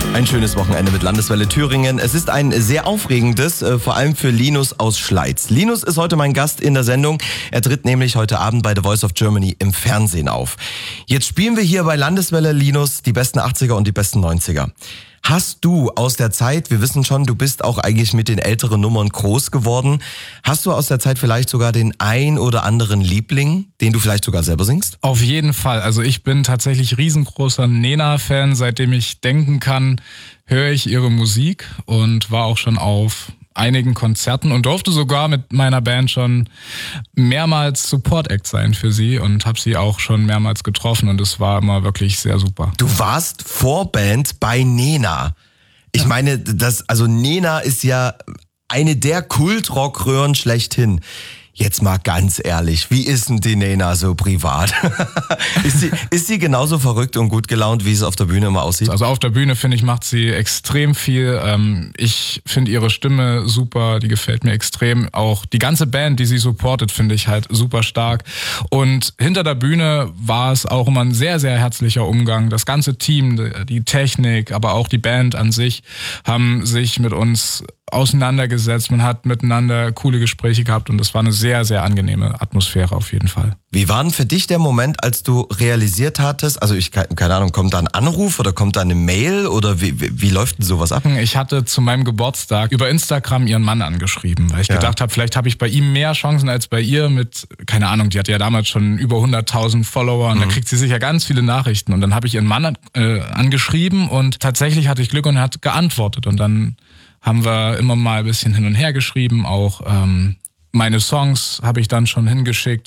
Ein schönes Wochenende mit Landeswelle Thüringen. Es ist ein sehr aufregendes, vor allem für Linus aus Schleiz. Linus ist heute mein Gast in der Sendung. Er tritt nämlich heute Abend bei The Voice of Germany im Fernsehen auf. Jetzt spielen wir hier bei Landeswelle, Linus, die besten 80er und die besten 90er. Hast du aus der Zeit, wir wissen schon, du bist auch eigentlich mit den älteren Nummern groß geworden, hast du aus der Zeit vielleicht sogar den ein oder anderen Liebling, den du vielleicht sogar selber singst? Auf jeden Fall. Also ich bin tatsächlich riesengroßer Nena-Fan. Seitdem ich denken kann, höre ich ihre Musik und war auch schon auf einigen Konzerten und durfte sogar mit meiner Band schon mehrmals Support-Act sein für sie und habe sie auch schon mehrmals getroffen und es war immer wirklich sehr super. Du warst Vorband bei Nena. Ich meine, also Nena ist ja eine der Kultrockröhren schlechthin. Jetzt mal ganz ehrlich, wie ist denn die Nena so privat? Ist sie genauso verrückt und gut gelaunt, wie es auf der Bühne immer aussieht? Also auf der Bühne, finde ich, macht sie extrem viel. Ich finde ihre Stimme super, die gefällt mir extrem. Auch die ganze Band, die sie supportet, finde ich halt super stark. Und hinter der Bühne war es auch immer ein sehr, sehr herzlicher Umgang. Das ganze Team, die Technik, aber auch die Band an sich haben sich mit uns auseinandergesetzt, man hat miteinander coole Gespräche gehabt und es war eine sehr, sehr angenehme Atmosphäre auf jeden Fall. Wie war denn für dich der Moment, als du realisiert hattest, also keine Ahnung, kommt da ein Anruf oder kommt da eine Mail oder wie läuft denn sowas ab? Ich hatte zu meinem Geburtstag über Instagram ihren Mann angeschrieben, weil ich gedacht habe, vielleicht habe ich bei ihm mehr Chancen als bei ihr mit, keine Ahnung, die hatte ja damals schon über 100.000 Follower und da kriegt sie sicher ganz viele Nachrichten und dann habe ich ihren Mann angeschrieben und tatsächlich hatte ich Glück und er hat geantwortet und dann haben wir immer mal ein bisschen hin und her geschrieben, auch meine Songs habe ich dann schon hingeschickt